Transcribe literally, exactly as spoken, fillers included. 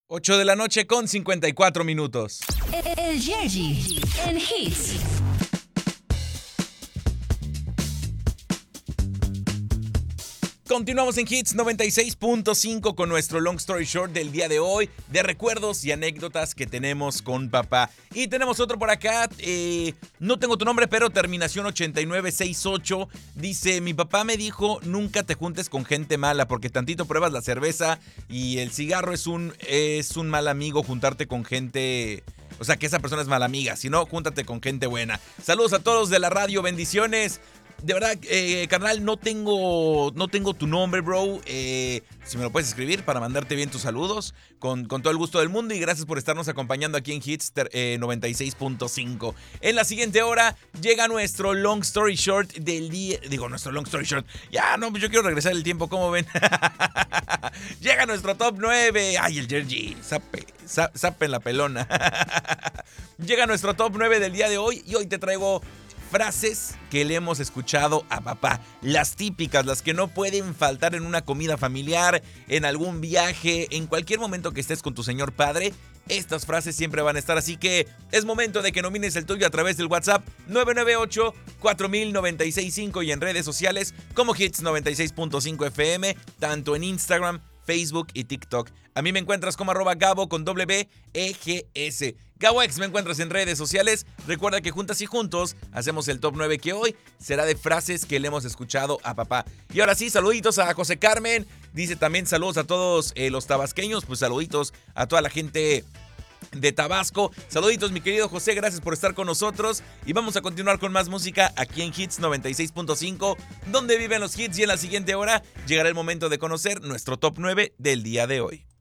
ocho de la noche con cincuenta y cuatro minutos. El Yerji en Hits. Continuamos en Hits noventa y seis punto cinco con nuestro Long Story Short del día de hoy, de recuerdos y anécdotas que tenemos con papá. Y tenemos otro por acá, eh, no tengo tu nombre, pero terminación ochenta y nueve sesenta y ocho. Dice, mi papá me dijo, nunca te juntes con gente mala, porque tantito pruebas la cerveza y el cigarro es un, es un mal amigo juntarte con gente... O sea, que esa persona es mala amiga, si no, júntate con gente buena. Saludos a todos de la radio, bendiciones. De verdad, eh, carnal, no tengo, no tengo tu nombre, bro. Eh, si me lo puedes escribir para mandarte bien tus saludos, con, con todo el gusto del mundo. Y gracias por estarnos acompañando aquí en Hits eh, noventa y seis punto cinco. En la siguiente hora llega nuestro Long Story Short del día. Digo, nuestro Long Story Short. Ya, no, yo quiero regresar el tiempo, ¿cómo ven? Llega nuestro top nueve. Ay, el Jergy. Sape, sape en la pelona. Llega nuestro top nueve del día de hoy. Y hoy te traigo frases que le hemos escuchado a papá, las típicas, las que no pueden faltar en una comida familiar, en algún viaje, en cualquier momento que estés con tu señor padre. Estas frases siempre van a estar, así que es momento de que nomines el tuyo a través del WhatsApp nueve nueve ocho, cuatro mil noventa y seis cinco y en redes sociales como Hits noventa y seis punto cinco F M, tanto en Instagram, Facebook y TikTok. A mí me encuentras como arroba Gabo con W E G S. GaboX me encuentras en redes sociales. Recuerda que juntas y juntos hacemos el top nueve que hoy será de frases que le hemos escuchado a papá. Y ahora sí, saluditos a José Carmen. Dice también saludos a todos eh, los tabasqueños. Pues saluditos a toda la gente de Tabasco. Saluditos, mi querido José, gracias por estar con nosotros. Y vamos a continuar con más música aquí en Hits noventa y seis punto cinco, donde viven los hits. Y en la siguiente hora llegará el momento de conocer nuestro top nueve del día de hoy.